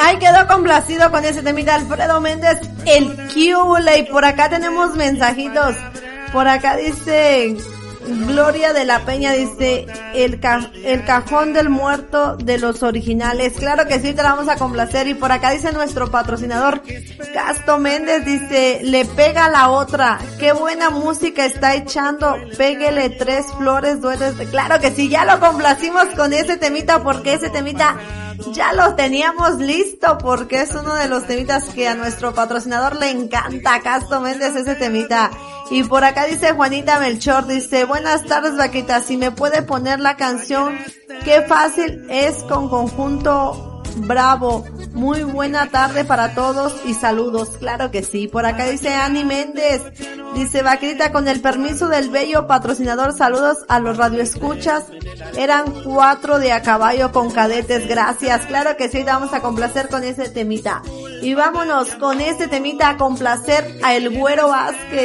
Ahí quedó complacido con ese temita Alfredo Méndez, el Cule. Y por acá tenemos mensajitos. Por acá dice Gloria de la Peña, dice el cajón del muerto de los originales. Claro que sí, te la vamos a complacer. Y por acá dice nuestro patrocinador Casto Méndez, dice le pega la otra, qué buena música está echando, péguele 3 flores dueles. Claro que sí, ya lo complacimos con ese temita, porque ese temita ya lo teníamos listo, porque es uno de los temitas que a nuestro patrocinador le encanta, Casto Méndez, ese temita. Y por acá dice Juanita Melchor, dice buenas tardes Vaquita, si me puede poner la canción Qué fácil es con Conjunto Bravo. Muy buena tarde para todos y saludos. Claro que sí. Por acá dice Ani Méndez, dice Vaquita, con el permiso del bello patrocinador, saludos a los radioescuchas. Eran 4 de a caballo con cadetes. Gracias. Claro que sí, te vamos a complacer con ese temita. Y vámonos con ese temita a complacer a El Güero Vázquez.